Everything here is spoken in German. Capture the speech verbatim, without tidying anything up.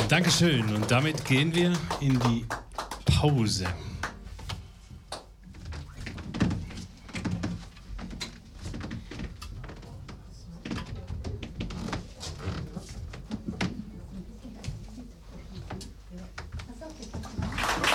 Dankeschön. Und damit gehen wir in die Pause.